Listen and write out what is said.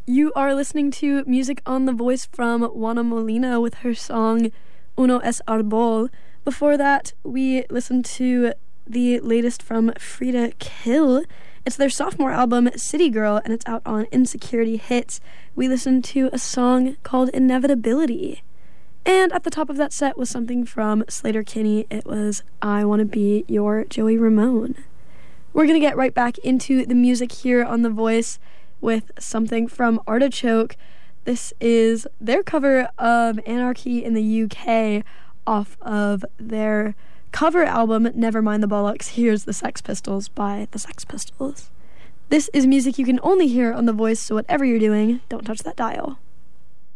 You are listening to music on The Voice from Juana Molina with her song Uno es Arbol. Before that, we listened to the latest from Frida Kill. It's their sophomore album, City Girl, and it's out on Insecurity Hits. We listened to a song called Inevitability. And at the top of that set was something from Sleater-Kinney. It was I Want to Be Your Joey Ramone. We're going to get right back into the music here on The Voice with something from Artichoke. This is their cover of Anarchy in the UK off of their cover album, Never Mind the Bollocks, Here's the Sex Pistols by the Sex Pistols. This is music you can only hear on The Voice, so whatever you're doing, don't touch that dial.